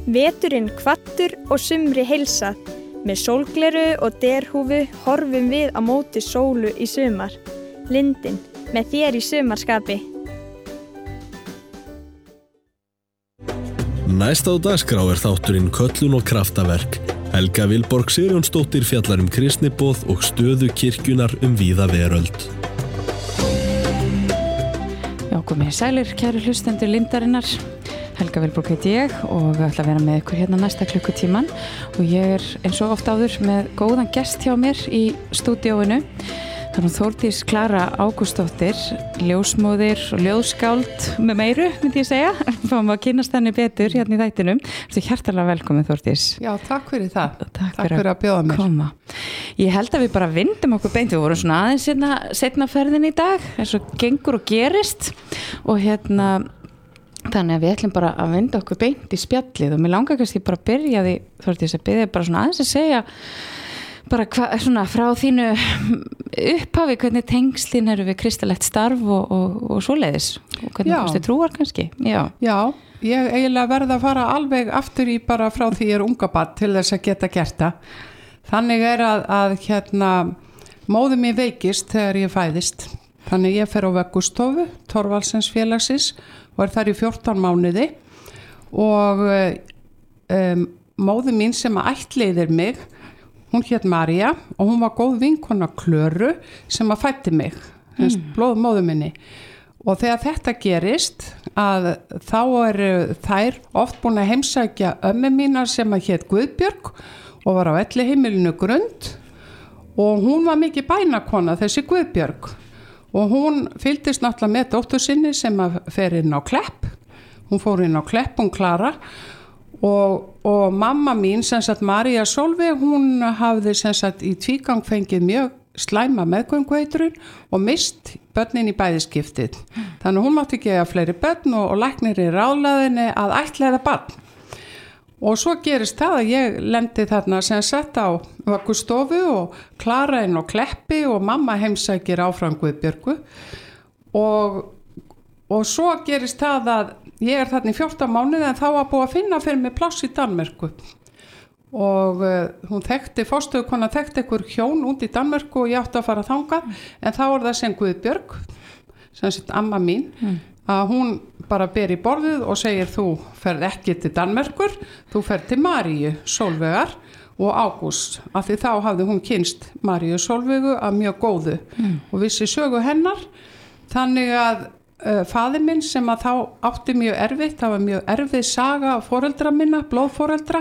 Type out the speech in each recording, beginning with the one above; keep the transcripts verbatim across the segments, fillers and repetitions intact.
Veturinn hvattur og sumri heilsað. Með sólgleru og derhúfu horfum við á móti sólu í sumar. Lindin, með þér í sumarskapi. Næst á dagskrá er þátturinn Köllun og kraftaverk. Helga Vilborg Sigurjónsdóttir fjallar um kristniboð og stöðu kirkjunar um víða veröld. Já, komið sælir, kæru hlustendur Lindarinnar. Helga Vilborg heiti ég og við ætla að vera með ykkur hérna næsta klukkutíman og ég er eins og oft áður með góðan gest hjá mér í stúdíóinu. Það er hún Þórdís Klara Ágústsdóttir, ljósmóðir og ljóðskáld með meiru, myndi ég segja. Fáum að kynnast henni betur hérna í þættinum. Þú ert hjartanlega velkomin, Þórdís. Já, takk fyrir það. Takk, takk fyrir, fyrir að bjóða mér. Koma. Ég held að við bara vindum okkur beint. Við vorum svona aðeins hérna seinna ferðin í dag, eins og gengur og gerist og hérna þannig að við ætlum bara að vinda okkur beint í spjallið og mér langar kannski bara að byrja því, Þórdís, að byrja bara svona aðeins að segja bara hvað, svona frá þínu upphafi, hvernig tengslin eru við kristilegt starf og, og, og svoleiðis og hvernig kosti trúar kannski. Já. Já, ég eiginlega verð að fara alveg aftur í bara frá því ég er unga barn til þess að geta gert það. Þannig er að, að hérna, móðir mín veikist þegar ég fæðist. Þannig ég fer á vöggustofu Thorvaldsens félagsins og er þar í fjórtán mánuði og um, móðir mín sem að ættleiðir mig, hún hét María og hún var góð vinkona Klöru sem að fæddi mig, mm. blóð móður minni. Og þegar þetta gerist að þá eru þær oft búin að heimsækja ömmu mínar sem að hét Guðbjörg og var á elliheimilinu Grund og hún var mikið bænakona þessi Guðbjörg. Og hún fylgdist náttúrulega með dóttur sinni sem að fer inn á Klepp. Hún fór inn á Klepp, hún Klara. Og, og mamma mín, sem sagt María Sólveig, hún hafði sem sagt í tvígang fengið mjög slæma meðgöngueitrun og mist börnin í bæðiskiptið. Þannig hún mátti ekki eiga fleiri börn og, og læknir í ráðlaðinni að ættleiða barn. Og svo gerist það að ég lendi þarna sem sett á vöggustofu og Klara inn á Kleppi og mamma heimsækir áfram Guðbjörgu og, og svo gerist það að ég er þarna í fjórtán mánuði en þá var búið að finna fyrir mig pláss í Danmörku og uh, hún þekkti, fórstöðukona þekkti einhver hjón út í Danmörku og ég átti að fara þangað en þá var það sem Guðbjörg, sem sett amma mín, mm. að hún bara ber í borðið og segir þú ferð ekki til Danmerkur, þú ferð til Maríu Sólveigar og Ágúst, af því þá hafði hún kynst Maríu Sólveigu að mjög góðu mm. og vissi sögu hennar, þannig að uh, faðir minn sem að þá átti mjög erfitt, það var mjög erfið saga foreldra minna, blóðforeldra,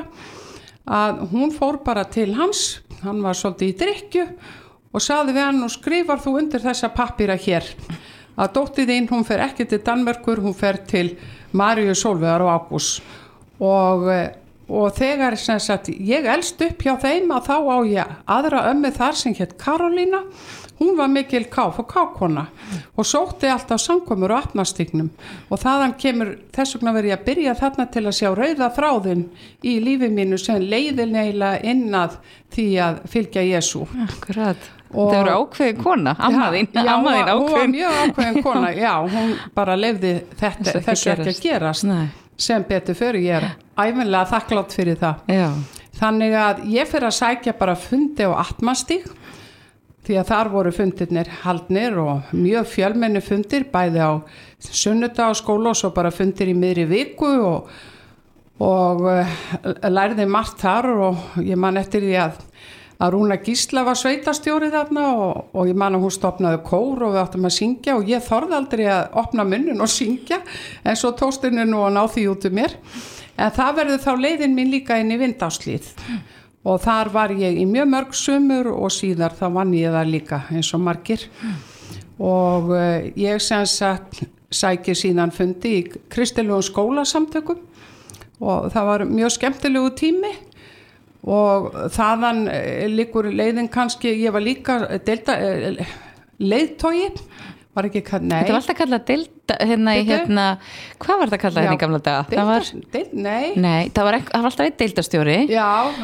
að hún fór bara til hans, hann var svolítið í drykkju og sagði við hann og skrifar þú undir þessa pappíra hér, að dóttir þín, hún fer ekki til Danmerkur, hún fer til Maríu Sólveigar og Ágúst og, og þegar sem sagt, ég elst upp hjá þeim að þá á ég aðra ömmu þar sem hét Karolína, hún var mikil káf og kákona og sótti alltaf samkomur á Apnarstígnum og þaðan kemur, þess vegna verið ég að byrja þarna til að sjá rauða þráðinn í lífi mínu sem leiðir eiginlega inn að því að fylgja Jesú. Akkurat. Það eru ákveðin kona, amma þín, já, amma þín ákveðin. Hún var mjög ákveðin kona, já, hún bara leyfði þetta, ekki þessu ekki að gerast, Nei. sem betur fyrir, ég er ævinlega þakklátt fyrir það. Já. Þannig að ég fyrir að sækja bara fundi á Apnarstíg, því að þar voru fundirnir haldnir og mjög fjölmenni fundir, bæði á sunnudagsskóla og svo bara fundir í miðri viku og, og uh, lærði margt þar og ég man eftir því að að Rúna Gísla var sveitastjóri þarna og, og ég man að hún stofnaði kór og við áttum að syngja og ég þorði aldrei að opna munninn og syngja en svo tókst henni nú að ná því út um mér en það verður þá leiðin mín líka inn í Vindárslíð og þar var ég í mjög mörg sumur og síðar þá vann ég það líka eins og margir og uh, ég sem sagt sækir síðan fundi í kristilegum skólasamtökum og það var mjög skemmtilegu tími og þaðan liggur leiðin kannski, ég var líka delta, leiðtogi, var ekki kallað, nei. Þetta var alltaf kallað delta, hérna, hérna, hvað var þetta kallað hérna í gamla daga? Delta, það var, del, nei. Nei, það var, ekki, það var alltaf einn deildastjóri. Já,